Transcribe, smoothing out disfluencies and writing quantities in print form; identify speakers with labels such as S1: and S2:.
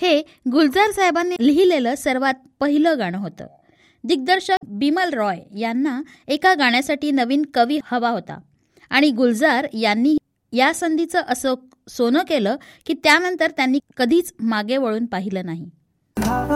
S1: हे गुलजार साहेबांनी लिहिलेलं सर्वात पहिलं गाणं होतं. दिग्दर्शक बिमल रॉय यांना एका गाण्यासाठी नवीन कवी हवा होता आणि गुलजार यांनी या संधीचं असं सोनं केलं की त्यानंतर त्यांनी कधीच मागे वळून पाहिलं नाही.